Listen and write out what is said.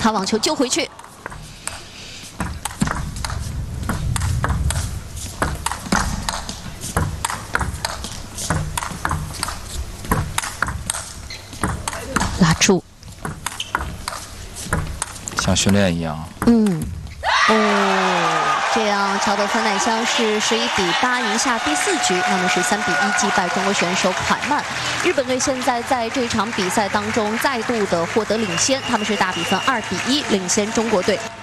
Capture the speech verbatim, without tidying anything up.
擦网球救回去。 拉住， 像训练一样。 嗯，哦，这样乔德芬乃香是十一比八赢下第四局，那么是三比一击败中国选手蒯曼。日本队现在在这场比赛当中再度的获得领先，他们是大比分二比一领先中国队。